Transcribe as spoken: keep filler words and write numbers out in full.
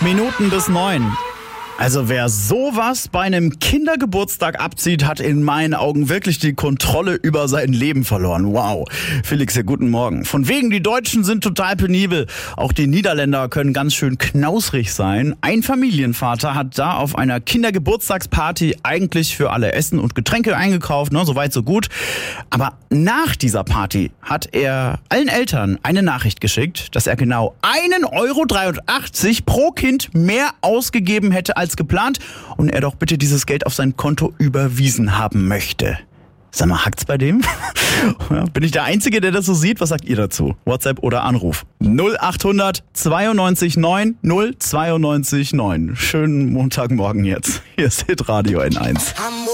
Minuten bis neun. Also wer sowas bei einem Kindergeburtstag abzieht, hat in meinen Augen wirklich die Kontrolle über sein Leben verloren. Wow. Felix, ja, guten Morgen. Von wegen, die Deutschen sind total penibel. Auch die Niederländer können ganz schön knausrig sein. Ein Familienvater hat da auf einer Kindergeburtstagsparty eigentlich für alle Essen und Getränke eingekauft, ne, soweit so gut. Aber nach dieser Party hat er allen Eltern eine Nachricht geschickt, dass er genau einen Euro dreiundachtzig pro Kind mehr ausgegeben hätte als geplant und er doch bitte dieses Geld auf sein Konto überwiesen haben möchte. Sag mal, hackt's bei dem? Ja, bin ich der Einzige, der das so sieht? Was sagt ihr dazu? WhatsApp oder Anruf? null achthundert zweiundneunzig neun null zweiundneunzig neun. Schönen Montagmorgen jetzt. Hier ist Hitradio N eins.